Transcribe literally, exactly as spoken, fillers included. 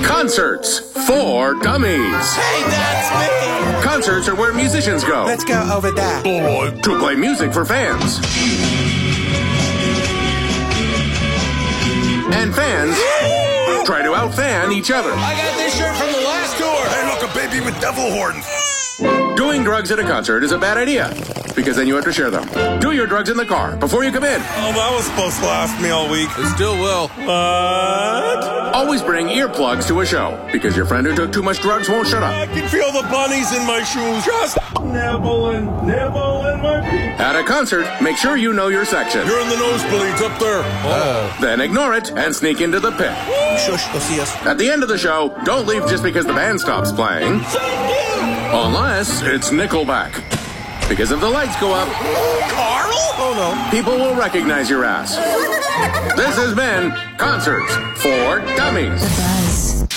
Concerts for Dummies. Hey, that's me! Concerts are where musicians go. Let's go over there. To play music for fans. And fans try to out-fan each other. I got this shirt from the last tour. Hey, look, a baby with devil horns. Doing drugs at a concert is a bad idea, because then you have to share them. Do your drugs in the car before you come in. Oh, that was supposed to last me all week. It still will. What? Always bring earplugs to a show, because your friend who took too much drugs won't shut I up. can feel the bunnies in my shoes. Just nibbling, nibbling my feet. At a concert, make sure you know your section. You're in the nosebleeds up there. Oh. Then ignore it and sneak into the pit. Shush, they'll see us. At the end of the show, don't leave just because the band stops playing. Unless it's Nickelback. Because if the lights go up, Carl? Oh, no. people will recognize your ass. This has been Concerts for Dummies.